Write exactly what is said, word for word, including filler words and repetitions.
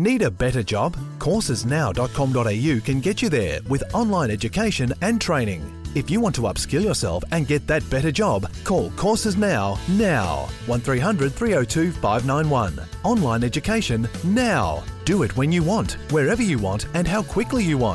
Need a better job? courses now dot com dot a u can get you there with online education and training. If you want to upskill yourself and get that better job, call Courses Now, now. one three hundred three oh two five nine one. Online education now. Do it when you want, wherever you want and how quickly you want.